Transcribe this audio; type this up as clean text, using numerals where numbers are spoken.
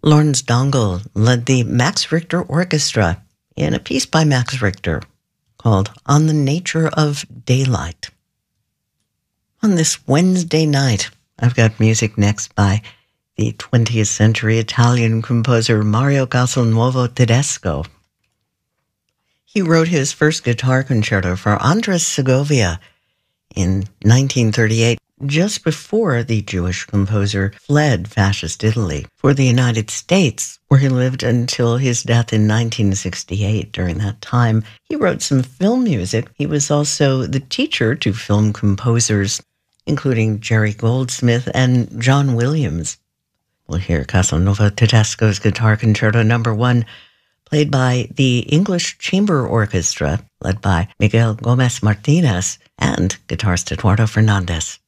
Lawrence Dongle led the Max Richter Orchestra in a piece by Max Richter called On the Nature of Daylight. On this Wednesday night, I've got music next by the 20th century Italian composer Mario Castelnuovo Tedesco. He wrote his first guitar concerto for Andres Segovia in 1938, just before the Jewish composer fled fascist Italy for the United States, where he lived until his death in 1968. During that time, he wrote some film music. He was also the teacher to film composers, including Jerry Goldsmith and John Williams. We'll hear Castelnuovo Tedesco's Guitar Concerto No. 1, played by the English Chamber Orchestra, led by Miguel Gomez Martinez and guitarist Eduardo Fernandez.